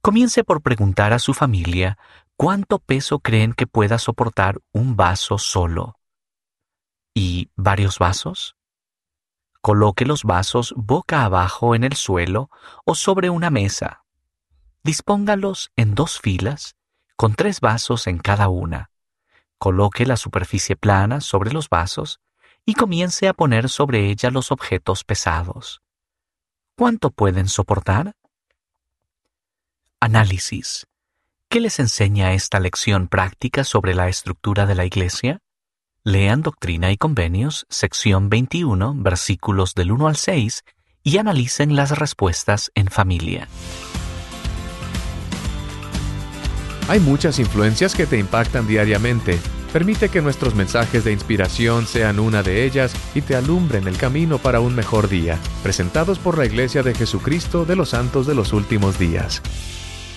Comience por preguntar a su familia cuánto peso creen que pueda soportar un vaso solo. ¿Y varios vasos? Coloque los vasos boca abajo en el suelo o sobre una mesa. Dispóngalos en 2 filas, con 3 vasos en cada una. Coloque la superficie plana sobre los vasos y comience a poner sobre ella los objetos pesados. ¿Cuánto pueden soportar? Análisis. ¿Qué les enseña esta lección práctica sobre la estructura de la Iglesia? Lean Doctrina y Convenios, sección 21, versículos del 1 al 6, y analicen las respuestas en familia. Hay muchas influencias que te impactan diariamente. Permite que nuestros mensajes de inspiración sean una de ellas y te alumbren el camino para un mejor día. Presentados por la Iglesia de Jesucristo de los Santos de los Últimos Días.